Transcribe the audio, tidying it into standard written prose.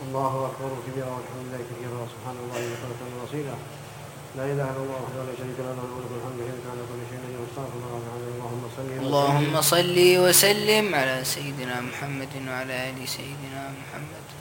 الله أكبر كبيرا والحمد لله كثيرا سبحان الله بكرة وأصيلا لا إله إلا الله وحده لا شريك له له الملك والحمد لله على كل شيء قدير واستغفر الله تعالى اللهم صل وسلم على سيدنا محمد وعلى آل سيدنا محمد.